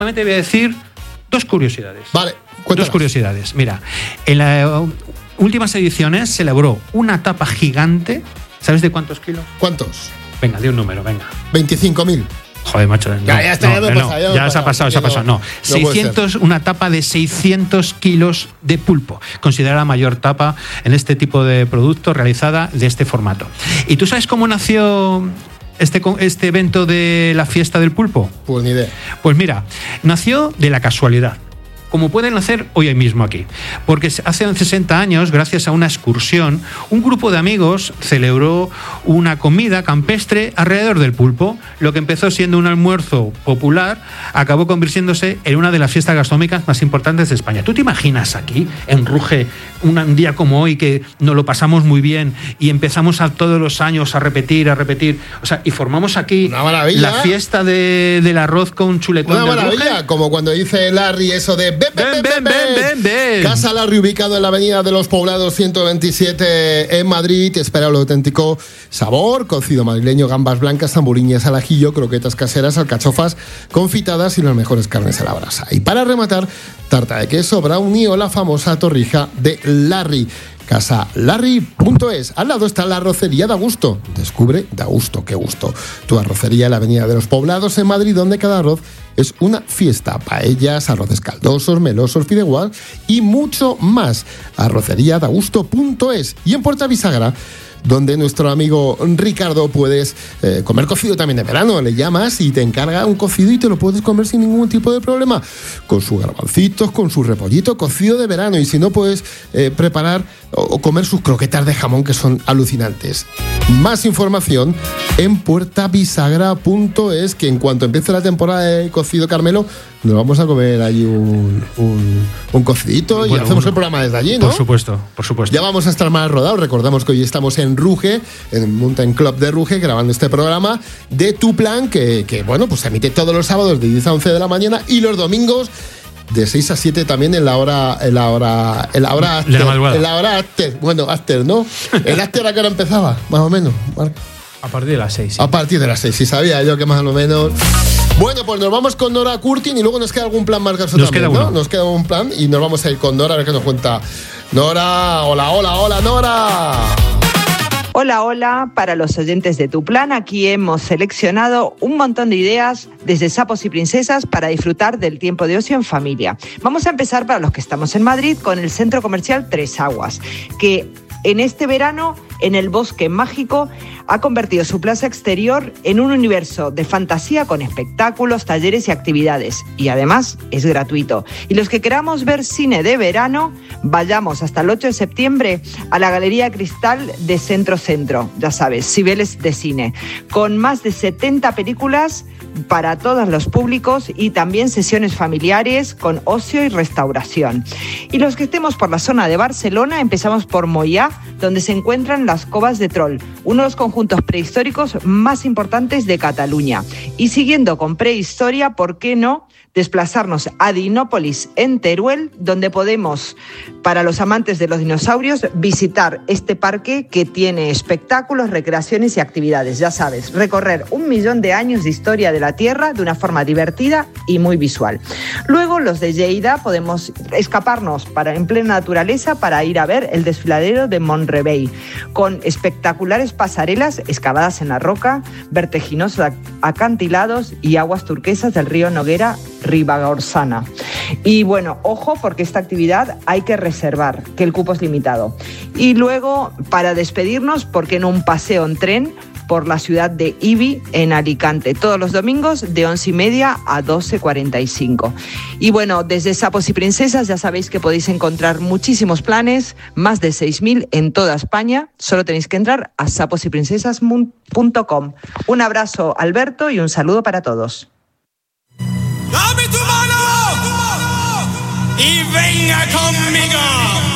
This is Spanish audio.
Solamente voy a decir dos curiosidades. Vale, cuéntanos. Dos curiosidades. Mira, en las últimas ediciones se elaboró una tapa gigante. ¿Sabes de cuántos kilos? ¿Cuántos? Venga, di un número, venga. 25.000. Joder, macho. Ya está, ya se ha pasado. No, 600, una tapa de 600 kilos de pulpo. Considerada la mayor tapa en este tipo de producto realizada de este formato. ¿Y tú sabes cómo nació este evento de la fiesta del pulpo? Pues ni idea. Pues mira, nació de la casualidad, como pueden hacer hoy mismo aquí. Porque hace 60 años, gracias a una excursión, un grupo de amigos celebró una comida campestre alrededor del pulpo. Lo que empezó siendo un almuerzo popular acabó convirtiéndose en una de las fiestas gastronómicas más importantes de España. ¿Tú te imaginas aquí, en Ruge, un día como hoy, que nos lo pasamos muy bien y empezamos a todos los años a repetir? O sea, y formamos aquí la fiesta del arroz con chuletón del Ruge? Una maravilla, como cuando dice Larry eso de ven. Casa Larry, ubicado en la Avenida de los Poblados 127 en Madrid. Espera el auténtico sabor: cocido madrileño, gambas blancas, tamburiñas al ajillo, croquetas caseras, alcachofas confitadas y las mejores carnes a la brasa. Y para rematar, tarta de queso, brownie o la famosa torrija de Larry. Casalarry.es. Al lado está la arrocería Da Gusto. Descubre Da Gusto, qué gusto. Tu arrocería en la Avenida de los Poblados en Madrid, donde cada arroz es una fiesta. Paellas, arroces caldosos, melosos, fideuás y mucho más. Arroceríadagusto.es. Y en Puerta Bisagra, donde nuestro amigo Ricardo puedes comer cocido también de verano. Le llamas y te encarga un cocido y te lo puedes comer sin ningún tipo de problema, con sus garbancitos, con su repollito, cocido de verano. Y si no, puedes preparar o comer sus croquetas de jamón, que son alucinantes. Más información en puertabisagra.es, que en cuanto empiece la temporada de cocido, Carmelo, nos vamos a comer allí un cocidito y hacemos el programa desde allí, ¿no? Por supuesto. Ya vamos a estar más rodados. Recordamos que hoy estamos en Ruge, en el Mountain Club de Ruge, grabando este programa de Tu Plan, que bueno, pues se emite todos los sábados de 10 a 11 de la mañana y los domingos de 6 a 7 también en la hora after. Bueno, after, ¿no? El after a qué hora empezaba, más o menos, Marc. A partir de las 6. Sí. A partir de las 6, sí sabía yo que más o menos. Bueno, pues nos vamos con Nora Curtin y luego nos queda algún plan más gasto también, ¿no? Nos queda un plan y nos vamos a ir con Nora a ver qué nos cuenta. Nora, hola, Nora. Hola, para los oyentes de Tu Plan, aquí hemos seleccionado un montón de ideas desde Sapos y Princesas para disfrutar del tiempo de ocio en familia. Vamos a empezar, para los que estamos en Madrid, con el Centro Comercial Tres Aguas, que en este verano, en el Bosque Mágico, ha convertido su plaza exterior en un universo de fantasía con espectáculos, talleres y actividades. Y además es gratuito. Y los que queramos ver cine de verano, vayamos hasta el 8 de septiembre a la Galería Cristal de Centro. Ya sabes, Cibeles de Cine, con más de 70 películas para todos los públicos y también sesiones familiares con ocio y restauración. Y los que estemos por la zona de Barcelona, empezamos por Moià, donde se encuentran las Covas de Troll, uno de los conjuntos prehistóricos más importantes de Cataluña. Y siguiendo con prehistoria, ¿por qué no desplazarnos a Dinópolis, en Teruel, donde podemos, para los amantes de los dinosaurios, visitar este parque que tiene espectáculos, recreaciones y actividades? Ya sabes, recorrer 1 millón de años de historia de la Tierra de una forma divertida y muy visual. Luego, los de Lleida, podemos escaparnos en plena naturaleza para ir a ver el desfiladero de Mont-Rebei, con espectaculares pasarelas excavadas en la roca, vertiginosos acantilados y aguas turquesas del río Noguera Ribagorzana. Y bueno, ojo, porque esta actividad hay que reservar, que el cupo es limitado. Y luego, para despedirnos, ¿por qué no un paseo en tren por la ciudad de Ibi, en Alicante, todos los domingos de 11:30 a 12:45? Y bueno, desde Sapos y Princesas ya sabéis que podéis encontrar muchísimos planes, más de 6.000 en toda España. Solo tenéis que entrar a saposyprincesas.com. Un abrazo, Alberto, y un saludo para todos. ¡Dame tu mano! ¡Y venga conmigo!